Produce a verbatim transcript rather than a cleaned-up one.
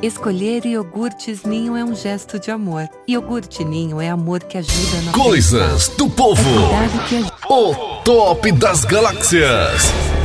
Escolher iogurtes Ninho é um gesto de amor. Iogurte Ninho é amor que ajuda na Coisas do povo. É cuidado que ajuda. O top das galáxias.